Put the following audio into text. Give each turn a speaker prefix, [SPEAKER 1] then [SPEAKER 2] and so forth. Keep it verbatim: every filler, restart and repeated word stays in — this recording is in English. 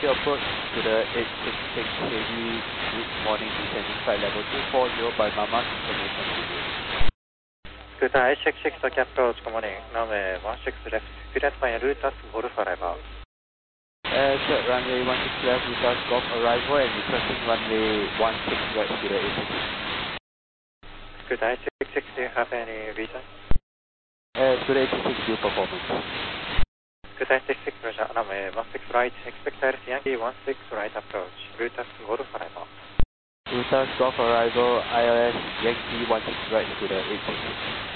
[SPEAKER 1] Your approach to the eight six six heavy route morning descending flight level two four zero by Mama, information to you.
[SPEAKER 2] Scuba eight six six Tokyo approach, good morning, runway one six left, cleared by route at Golf arrival.
[SPEAKER 1] Uh, sir, runway one six left, route at Golf arrival and requesting runway one six right to the eight six six.
[SPEAKER 2] Scuba eight six six, do you have any reason?
[SPEAKER 1] Uh, to the eight six six due performance.
[SPEAKER 2] Scuba eight six six, Roger, runway one six right, expect Iris Yankee one six right approach, route at Golf arrival.
[SPEAKER 1] Route at Golf arrival, I L S Yankee one six right to the eight six six.